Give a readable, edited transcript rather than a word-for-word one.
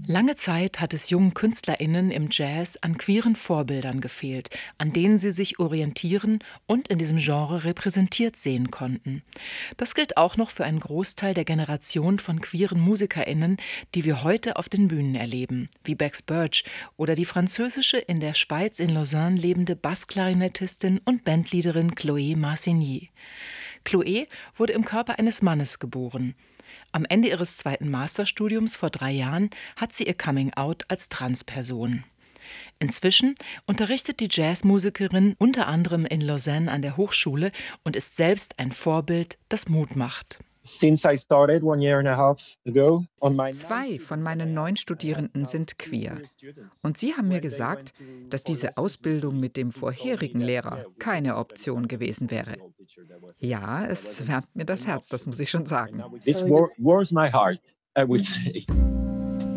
Lange Zeit hat es jungen KünstlerInnen im Jazz an queeren Vorbildern gefehlt, an denen sie sich orientieren und in diesem Genre repräsentiert sehen konnten. Das gilt auch noch für einen Großteil der Generation von queeren MusikerInnen, die wir heute auf den Bühnen erleben, wie Bex Birch oder die französische in der Schweiz in Lausanne lebende Bassklarinettistin und Bandleaderin Chloé Marcigny. Chloé wurde im Körper eines Mannes geboren. Am Ende ihres zweiten Masterstudiums vor 3 Jahren hat sie ihr Coming-out als Transperson. Inzwischen unterrichtet die Jazzmusikerin unter anderem in Lausanne an der Hochschule und ist selbst ein Vorbild, das Mut macht. Zwei von meinen 9 Studierenden sind queer. Und sie haben mir gesagt, dass diese Ausbildung mit dem vorherigen Lehrer keine Option gewesen wäre. Ja, es wärmt mir das Herz, das muss ich schon sagen. This warms my heart, I would say.